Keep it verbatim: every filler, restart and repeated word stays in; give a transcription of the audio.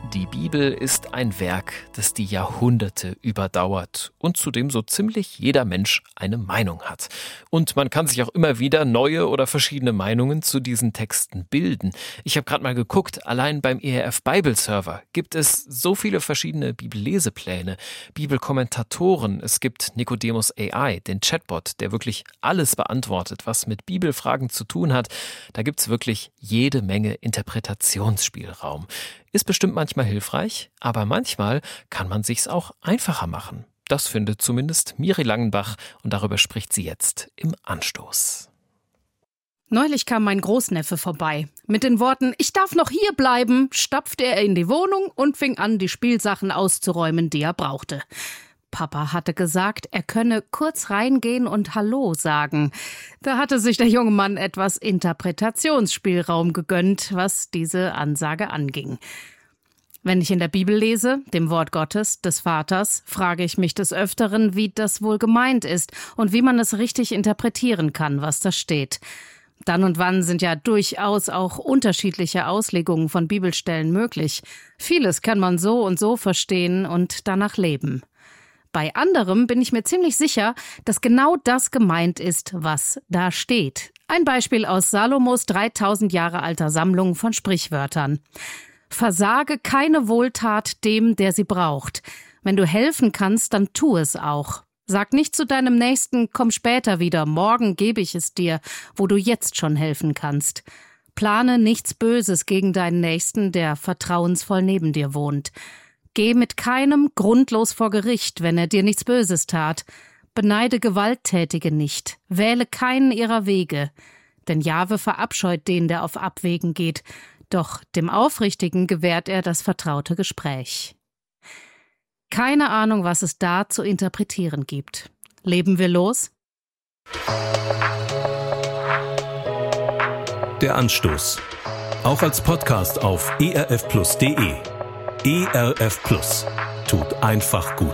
Die Bibel ist ein Werk, das die Jahrhunderte überdauert und zu dem so ziemlich jeder Mensch eine Meinung hat. Und man kann sich auch immer wieder neue oder verschiedene Meinungen zu diesen Texten bilden. Ich habe gerade mal geguckt, allein beim E R F Bible Server gibt es so viele verschiedene Bibellesepläne, Bibelkommentatoren, es gibt Nicodemus A I, den Chatbot, der wirklich alles beantwortet, was mit Bibelfragen zu tun hat. Da gibt es wirklich jede Menge Interpretationsspielraum. Ist bestimmt manchmal hilfreich, aber manchmal kann man sich's auch einfacher machen. Das findet zumindest Miri Langenbach und darüber spricht sie jetzt im Anstoß. Neulich kam mein Großneffe vorbei. Mit den Worten, ich darf noch hier bleiben, stapfte er in die Wohnung und fing an, die Spielsachen auszuräumen, die er brauchte. Papa hatte gesagt, er könne kurz reingehen und Hallo sagen. Da hatte sich der junge Mann etwas Interpretationsspielraum gegönnt, was diese Ansage anging. Wenn ich in der Bibel lese, dem Wort Gottes, des Vaters, frage ich mich des Öfteren, wie das wohl gemeint ist und wie man es richtig interpretieren kann, was da steht. Dann und wann sind ja durchaus auch unterschiedliche Auslegungen von Bibelstellen möglich. Vieles kann man so und so verstehen und danach leben. Bei anderem bin ich mir ziemlich sicher, dass genau das gemeint ist, was da steht. Ein Beispiel aus Salomos dreitausend Jahre alter Sammlung von Sprichwörtern. Versage keine Wohltat dem, der sie braucht. Wenn du helfen kannst, dann tu es auch. Sag nicht zu deinem Nächsten, komm später wieder, morgen gebe ich es dir, wo du jetzt schon helfen kannst. Plane nichts Böses gegen deinen Nächsten, der vertrauensvoll neben dir wohnt. Geh mit keinem grundlos vor Gericht, wenn er dir nichts Böses tat. Beneide Gewalttätige nicht, wähle keinen ihrer Wege. Denn Jahwe verabscheut den, der auf Abwegen geht. Doch dem Aufrichtigen gewährt er das vertraute Gespräch. Keine Ahnung, was es da zu interpretieren gibt. Leben wir los? Der Anstoß. Auch als Podcast auf e r f plus punkt d e. E R F Plus. Tut einfach gut.